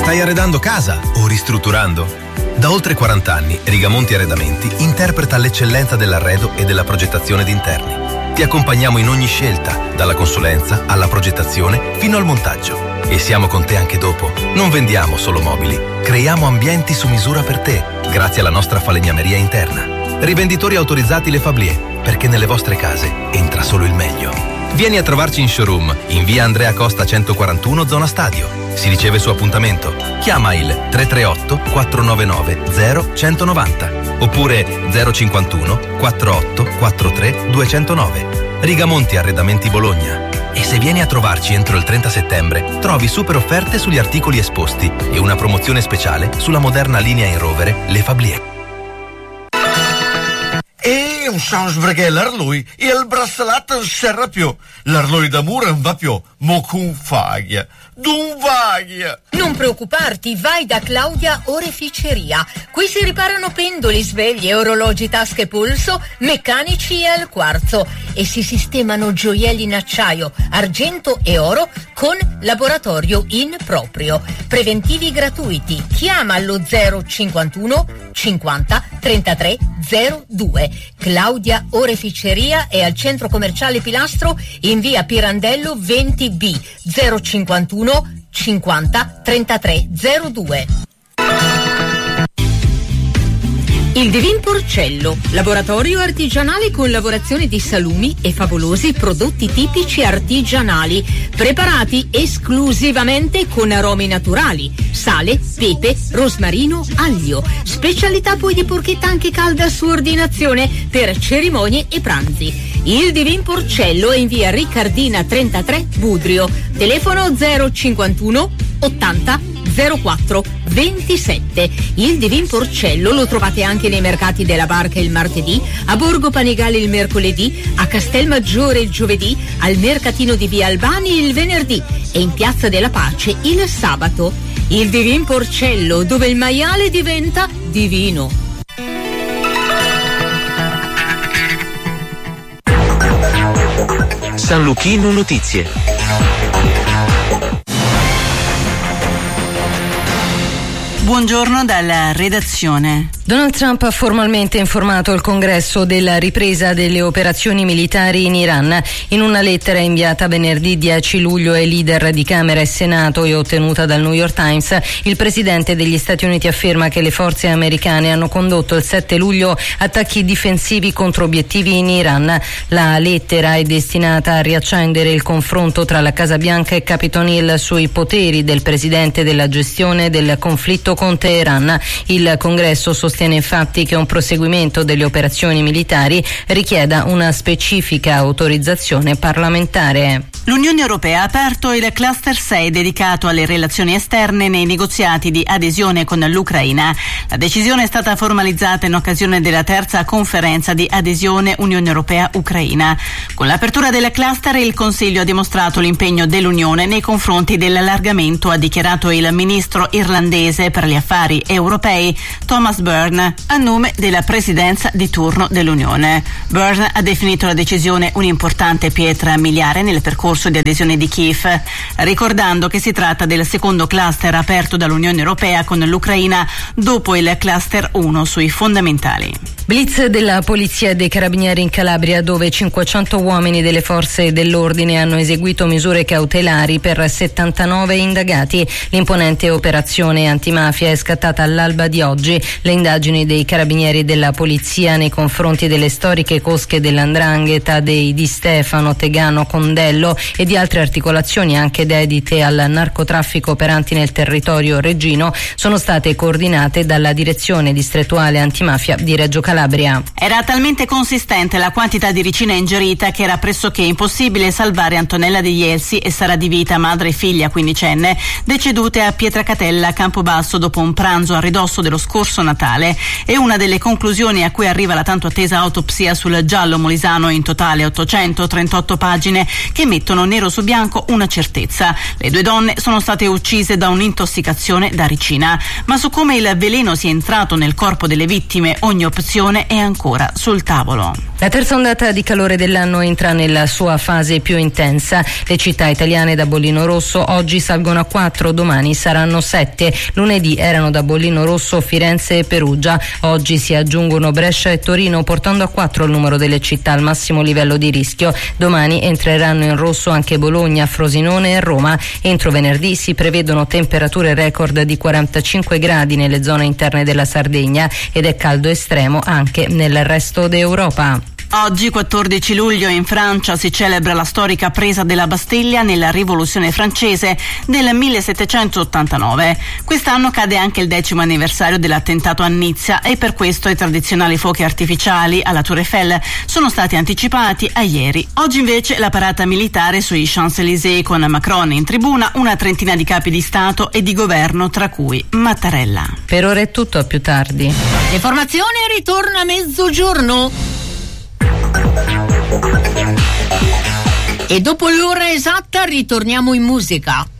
Stai arredando casa o ristrutturando? Da oltre 40 anni, Rigamonti Arredamenti interpreta l'eccellenza dell'arredo e della progettazione d'interni. Ti accompagniamo in ogni scelta, dalla consulenza alla progettazione fino al montaggio. E siamo con te anche dopo. Non vendiamo solo mobili, creiamo ambienti su misura per te, grazie alla nostra falegnameria interna. Rivenditori autorizzati Le Fablier, perché nelle vostre case entra solo il meglio. Vieni a trovarci in showroom, in via Andrea Costa 141, zona Stadio. Si riceve su appuntamento. Chiama il 338 499 0190 oppure 051 48 43 209. Rigamonti Arredamenti Bologna. E se vieni a trovarci entro il 30 settembre, trovi super offerte sugli articoli esposti e una promozione speciale sulla moderna linea in rovere Le Fablier. E non so perché l'arlui e il braccialetto non serve più. L'arlui d'amore non va più, mo con faglia. Dunvaglia. Non preoccuparti, vai da Claudia Oreficeria. Qui si riparano pendoli, sveglie, orologi, tasche, polso, meccanici e al quarzo e si sistemano gioielli in acciaio, argento e oro con laboratorio in proprio. Preventivi gratuiti. Chiama allo 051 50 33 02. Claudia Oreficeria è al centro commerciale Pilastro in via Pirandello 20B 051 50 33 02. Il Divin Porcello, laboratorio artigianale con lavorazione di salumi e favolosi prodotti tipici artigianali, preparati esclusivamente con aromi naturali, sale, pepe, rosmarino, aglio. Specialità poi di porchetta anche calda su ordinazione per cerimonie e pranzi. Il Divin Porcello è in via Riccardina 33 Budrio, telefono 051 80 04 27. Il Divin Porcello lo trovate anche nei mercati della Barca il martedì, a Borgo Panigale il mercoledì, a Castelmaggiore il giovedì, al mercatino di via Albani il venerdì e in Piazza della Pace il sabato. Il Divin Porcello, dove il maiale diventa divino. San Luchino Notizie. Buongiorno dalla redazione. Donald Trump ha formalmente informato il Congresso della ripresa delle operazioni militari in Iran. In una lettera inviata venerdì 10 luglio ai leader di Camera e Senato e ottenuta dal New York Times, il presidente degli Stati Uniti afferma che le forze americane hanno condotto il 7 luglio attacchi difensivi contro obiettivi in Iran. La lettera è destinata a riaccendere il confronto tra la Casa Bianca e Capitol Hill sui poteri del presidente della gestione del conflitto con Teheran. Il Congresso sostiene infatti che un proseguimento delle operazioni militari richieda una specifica autorizzazione parlamentare. L'Unione Europea ha aperto il cluster 6 dedicato alle relazioni esterne nei negoziati di adesione con l'Ucraina. La decisione è stata formalizzata in occasione della terza conferenza di adesione Unione Europea-Ucraina. Con l'apertura del cluster il Consiglio ha dimostrato l'impegno dell'Unione nei confronti dell'allargamento, ha dichiarato il ministro irlandese per gli affari europei Thomas Byrne a nome della presidenza di turno dell'Unione. Byrne ha definito la decisione un'importante pietra miliare nel percorso di adesione di Kiev, ricordando che si tratta del secondo cluster aperto dall'Unione Europea con l'Ucraina dopo il cluster 1 sui fondamentali. Blitz della Polizia e dei Carabinieri in Calabria, dove 500 uomini delle forze dell'ordine hanno eseguito misure cautelari per 79 indagati. L'imponente operazione antimafia è scattata all'alba di oggi. Le indagini dei Carabinieri della Polizia nei confronti delle storiche cosche dell''Ndrangheta, dei Di Stefano, Tegano, Condello e di altre articolazioni anche dedite al narcotraffico operanti nel territorio reggino sono state coordinate dalla Direzione Distrettuale Antimafia di Reggio Calabria. Era talmente consistente la quantità di ricina ingerita che era pressoché impossibile salvare Antonella De Ielsi e Sara Di Vita, madre e figlia quindicenne, decedute a Pietracatella, Campobasso, dopo un pranzo a ridosso dello scorso Natale. È una delle conclusioni a cui arriva la tanto attesa autopsia sul giallo molisano, in totale 838 pagine che mettono nero su bianco una certezza: le 2 donne sono state uccise da un'intossicazione da ricina, ma su come il veleno sia entrato nel corpo delle vittime ogni opzione è ancora sul tavolo. La terza ondata di calore dell'anno entra nella sua fase più intensa. Le città italiane da bollino rosso oggi salgono a 4, domani saranno 7. Lunedì erano da bollino rosso Firenze e Perugia, oggi si aggiungono Brescia e Torino, portando a 4 il numero delle città al massimo livello di rischio. Domani entreranno in rosso anche Bologna, Frosinone e Roma. Entro venerdì si prevedono temperature record di 45 gradi nelle zone interne della Sardegna ed è caldo estremo anche nel resto d'Europa. Oggi, 14 luglio, in Francia si celebra la storica presa della Bastiglia nella Rivoluzione francese del 1789. Quest'anno cade anche il 10° anniversario dell'attentato a Nizza e per questo i tradizionali fuochi artificiali alla Tour Eiffel sono stati anticipati a ieri. Oggi invece la parata militare sui Champs-Élysées con Macron in tribuna, una trentina di capi di Stato e di governo, tra cui Mattarella. Per ora è tutto, a più tardi. L'informazione ritorna a mezzogiorno. E dopo l'ora esatta ritorniamo in musica.